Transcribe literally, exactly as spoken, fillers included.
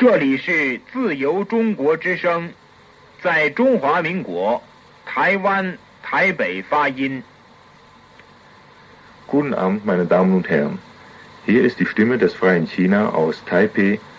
这里是自由中国之声，在中华民国台湾台北发音。 Guten Abend, meine Damen und Herren. Hier ist die Stimme des Freien China aus Taipei